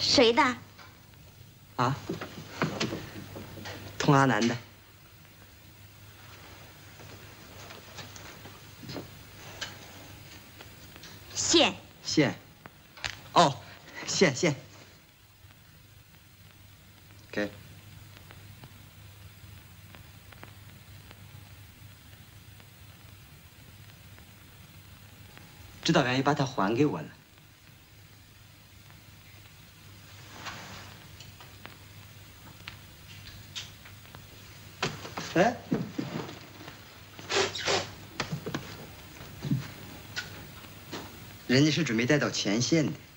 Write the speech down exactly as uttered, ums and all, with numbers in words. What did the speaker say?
谁的？ 啊？童阿南的。 线。 线。哦，线线。给。指导员也把它还给我了。 哎，人家是准备带到前线的。